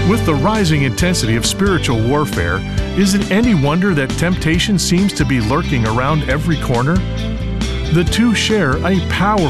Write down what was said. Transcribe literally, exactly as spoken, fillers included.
With the rising intensity of spiritual warfare, is it any wonder that temptation seems to be lurking around every corner? The two share a powerful